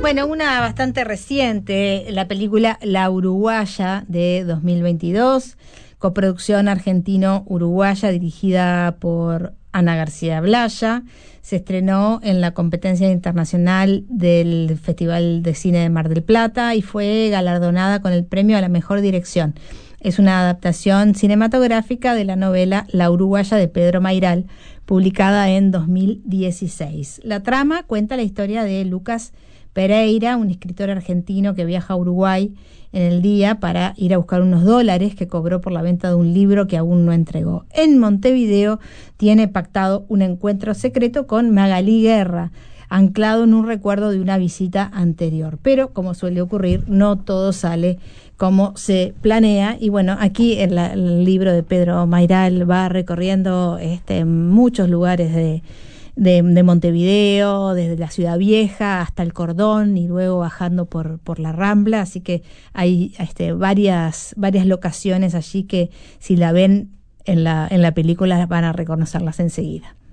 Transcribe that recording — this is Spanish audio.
Bueno, una bastante reciente, la película La Uruguaya de 2022, coproducción argentino-uruguaya dirigida por Ana García Blaya. Se estrenó en la competencia internacional del Festival de Cine de Mar del Plata y fue galardonada con el premio a la mejor dirección. Es una adaptación cinematográfica de la novela La Uruguaya de Pedro Mayral, publicada en 2016. La trama cuenta la historia de Lucas Pereira, un escritor argentino que viaja a Uruguay en el día para ir a buscar unos dólares que cobró por la venta de un libro que aún no entregó. En Montevideo tiene pactado un encuentro secreto con Magalí Guerra, anclado en un recuerdo de una visita anterior. Pero, como suele ocurrir, no todo sale como se planea. Y bueno, aquí el libro de Pedro Mayral va recorriendo muchos lugares de Montevideo, desde la Ciudad Vieja hasta el Cordón y luego bajando por la Rambla, así que hay varias locaciones allí que si la ven en la película van a reconocerlas enseguida.